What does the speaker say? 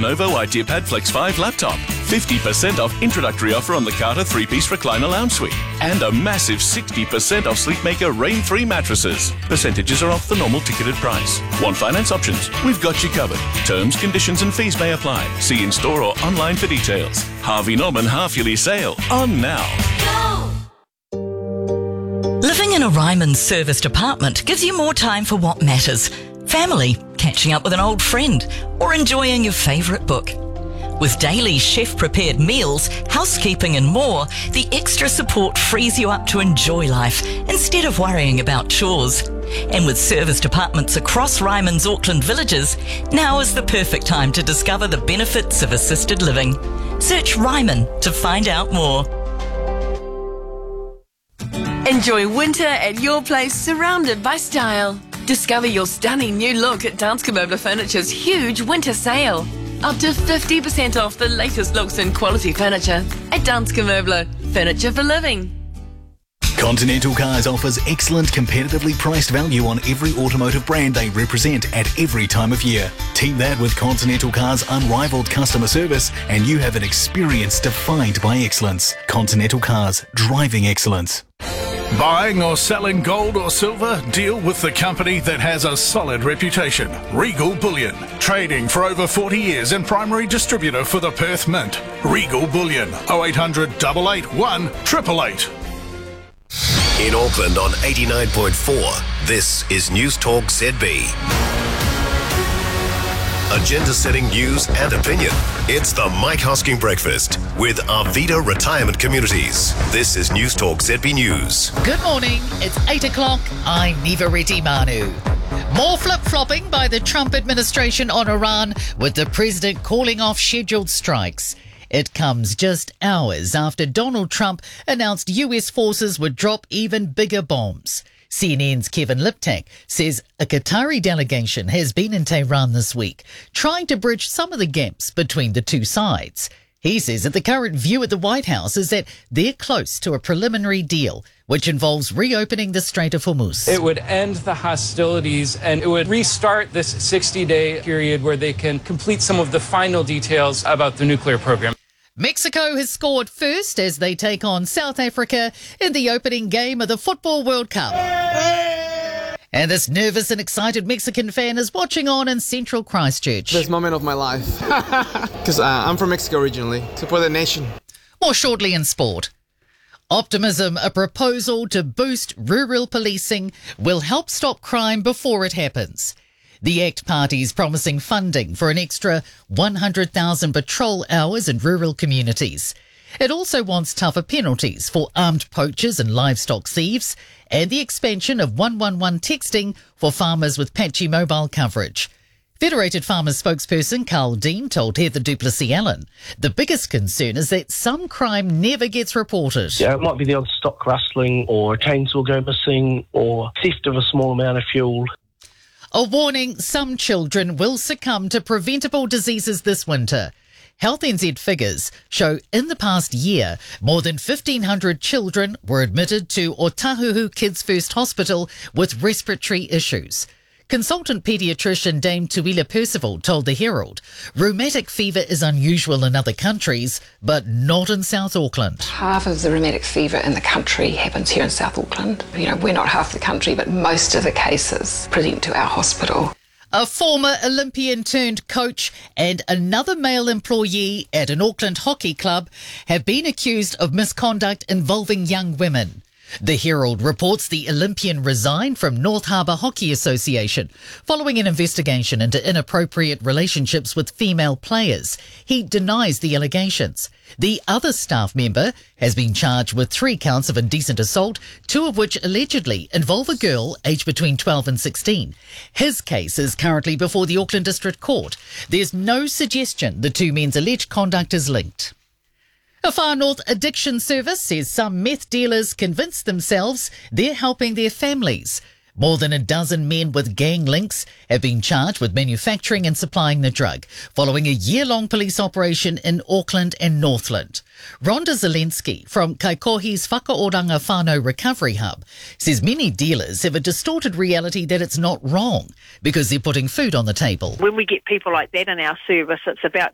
Lenovo IdeaPad Flex 5 laptop. 50% off introductory offer on the Carter 3-piece recliner lounge suite. And a massive 60% off Sleepmaker Rain-Free mattresses. Percentages are off the normal ticketed price. Want finance options? We've got you covered. Terms, conditions and fees may apply. See in-store or online for details. Harvey Norman half-yearly sale on now. Living in a Ryman serviced apartment gives you more time for what matters. Family, catching up with an old friend, or enjoying your favourite book. With daily chef-prepared meals, housekeeping and more, the extra support frees you up to enjoy life instead of worrying about chores. And with serviced apartments across Ryman's Auckland villages, now is the perfect time to discover the benefits of assisted living. Search Ryman to find out more. Enjoy winter at your place, surrounded by style. Discover your stunning new look at Danske Møbler Furniture's huge winter sale. Up to 50% off the latest looks and quality furniture at Danske Møbler, furniture for living. Continental Cars offers excellent competitively priced value on every automotive brand they represent at every time of year. Team that with Continental Cars' unrivaled customer service and you have an experience defined by excellence. Continental Cars, driving excellence. Buying or selling gold or silver? Deal with the company that has a solid reputation. Regal Bullion. Trading for over 40 years and primary distributor for the Perth Mint. Regal Bullion. 0800 881 888. In Auckland on 89.4, this is News Talk ZB. Agenda-setting news and opinion. It's the Mike Hosking Breakfast with Arvida Retirement Communities. This is News Talk ZB News. Good morning. It's 8 o'clock. I'm Niva Reti Manu. More flip-flopping by the Trump administration on Iran, with the president calling off scheduled strikes. It comes just hours after Donald Trump announced US forces would drop even bigger bombs. CNN's Kevin Liptak says a Qatari delegation has been in Tehran this week, trying to bridge some of the gaps between the two sides. He says that the current view at the White House is that they're close to a preliminary deal, which involves reopening the Strait of Hormuz. It would end the hostilities and it would restart this 60-day period where they can complete some of the final details about the nuclear program. Mexico has scored first as they take on South Africa in the opening game of the Football World Cup. And this nervous and excited Mexican fan is watching on in central Christchurch. Best moment of my life. Because I'm from Mexico originally. Support the nation. More shortly in sport. Optimism, a proposal to boost rural policing, will help stop crime before it happens. The ACT Party is promising funding for an extra 100,000 patrol hours in rural communities. It also wants tougher penalties for armed poachers and livestock thieves and the expansion of 111 texting for farmers with patchy mobile coverage. Federated Farmers spokesperson Carl Dean told Heather Duplessis-Allen the biggest concern is that some crime never gets reported. Yeah, it might be the odd stock rustling or a chainsaw go missing or theft of a small amount of fuel. A warning, some children will succumb to preventable diseases this winter. Health NZ figures show in the past year, more than 1,500 children were admitted to Otahuhu Kids First Hospital with respiratory issues. Consultant paediatrician Dame Tuila Percival told the Herald, rheumatic fever is unusual in other countries, but not in South Auckland. Half of the rheumatic fever in the country happens here in South Auckland. You know, we're not half the country, but most of the cases present to our hospital. A former Olympian turned coach and another male employee at an Auckland hockey club have been accused of misconduct involving young women. The Herald reports the Olympian resigned from North Harbour Hockey Association following an investigation into inappropriate relationships with female players. He denies the allegations. The other staff member has been charged with 3 counts of indecent assault, 2 of which allegedly involve a girl aged between 12 and 16. His case is currently before the Auckland District Court. There's no suggestion the 2 men's alleged conduct is linked. A Far North Addiction Service says some meth dealers convince themselves they're helping their families. More than a dozen men with gang links have been charged with manufacturing and supplying the drug, following a year-long police operation in Auckland and Northland. Rhonda Zelensky from Kaikohi's Whakaoranga Whānau Recovery Hub says many dealers have a distorted reality that it's not wrong because they're putting food on the table. When we get people like that in our service, it's about